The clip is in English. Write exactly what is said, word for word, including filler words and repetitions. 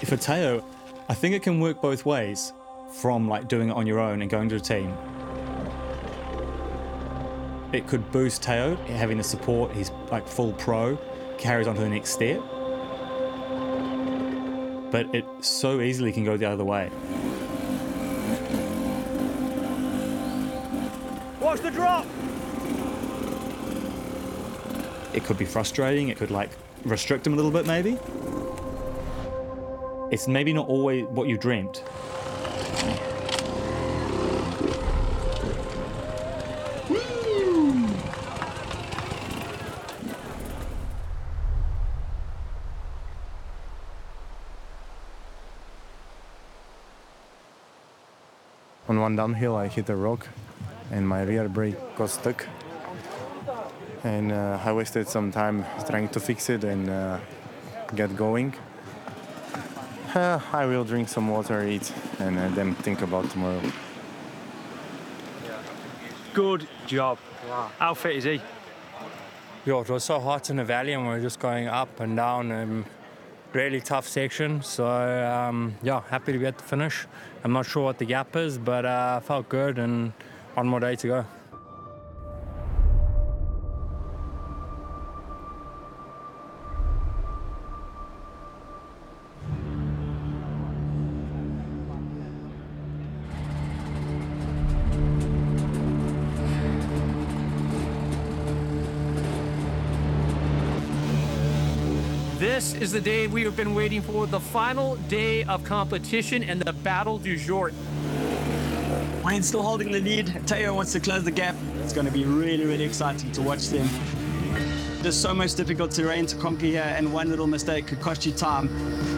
For Teo, I think it can work both ways, from like doing it on your own and going to a team. It could boost Teo, having the support, he's like full pro, carries on to the next step. But it so easily can go the other way. Watch the drop! It could be frustrating, it could like restrict him a little bit maybe. It's maybe not always what you dreamt. On one downhill I hit a rock and my rear brake got stuck. And uh, I wasted some time trying to fix it and uh, get going. Uh, I will drink some water, eat, and uh, then think about tomorrow. Good job. Wow. How fit is he? Yeah, it was so hot in the valley and we were just going up and down. Um, really tough section. So, um, yeah, happy to be at the finish. I'm not sure what the gap is, but uh, felt good and one more day to go. This is the day we have been waiting for, the final day of competition and the battle du jour. Wayne's still holding the lead. Teo wants to close the gap. It's going to be really, really exciting to watch them. There's so much difficult terrain to conquer here, and one little mistake could cost you time.